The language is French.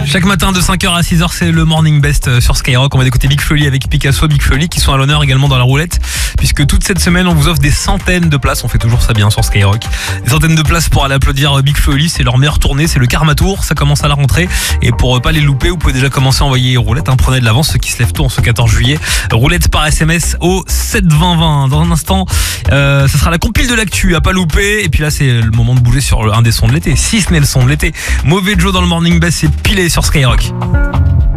Chaque matin de 5h à 6h, c'est le Morning Best sur Skyrock. On va écouter Big Flo avec Picasso, Big Flo qui sont à l'honneur également dans la roulette, puisque toute cette semaine on vous offre des centaines de places. On fait toujours ça bien sur Skyrock. Des centaines de places pour aller applaudir Big Flo. C'est leur meilleure tournée, c'est le Karma Tour. Ça commence à la rentrée et pour pas les louper, vous pouvez déjà commencer à envoyer roulette. Prenez de l'avance ceux qui se lèvent tôt en ce 14 juillet. Roulette par SMS au 72020. Dans un instant, ce sera la compile de l'actu à pas louper. Et puis là, c'est le moment de bouger sur un des sons de l'été, si ce n'est le son de l'été. Mauvais Joe dans le Morning Best, c'est pilé sur Skyrock.